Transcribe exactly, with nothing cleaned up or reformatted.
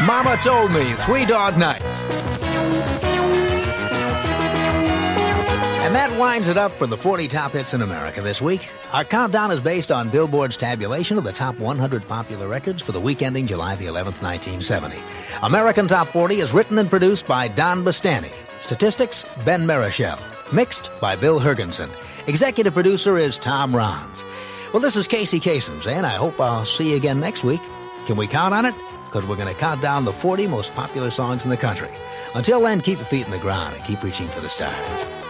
Mama Told Me, Three Dog Night. And that winds it up for the forty top hits in America this week. Our countdown is based on Billboard's tabulation of the top one hundred popular records for the week ending July the eleventh, nineteen seventy. American Top forty is written and produced by Don Bastani. Statistics, Ben Marichel. Mixed by Bill Hergensen. Executive producer is Tom Rons. Well, this is Casey Kasem, and I hope I'll see you again next week. Can we count on it? Because we're going to count down the forty most popular songs in the country. Until then, keep your feet in the ground and keep reaching for the stars.